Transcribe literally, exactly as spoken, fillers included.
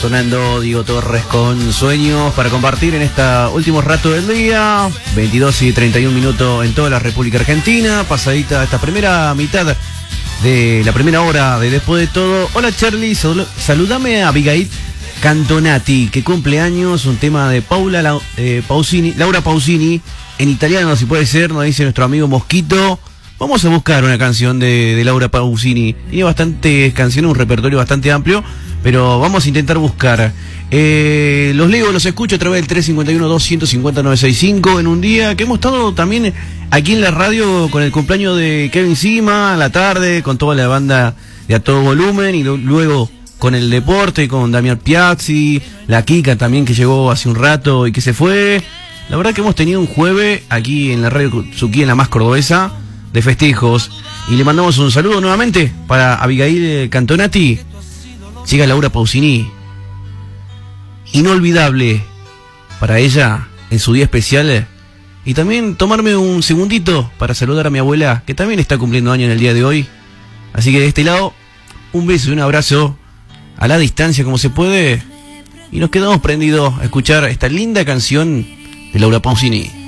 Sonando Diego Torres con Sueños para compartir en este último rato del día. veintidós y treinta y un minutos en toda la República Argentina. Pasadita esta primera mitad de la primera hora de Después de Todo. Hola Charlie, sal- saludame a Abigail Cantonati, que cumple años. Un tema de Paula La- eh, Pausini, Laura Pausini, en italiano si puede ser, nos dice nuestro amigo Mosquito. Vamos a buscar una canción de, de Laura Pausini. Tiene bastantes canciones, un repertorio bastante amplio, pero vamos a intentar buscar. Eh, los leo, los escucho a través del tres cinco uno, dos cinco cero, nueve seis cinco en un día que hemos estado también aquí en la radio con el cumpleaños de Kevin Sima, a la tarde, con toda la banda de A Todo Volumen, y lo, luego con el deporte, con Damián Piazzi, la Kika también que llegó hace un rato y que se fue. La verdad que hemos tenido un jueves aquí en la radio Suquí, en la más cordobesa, de festejos, y le mandamos un saludo nuevamente para Abigail Cantonati. Siga Laura Pausini, inolvidable para ella en su día especial, y también tomarme un segundito para saludar a mi abuela, que también está cumpliendo años en el día de hoy. Así que de este lado, un beso y un abrazo a la distancia como se puede, y nos quedamos prendidos a escuchar esta linda canción de Laura Pausini.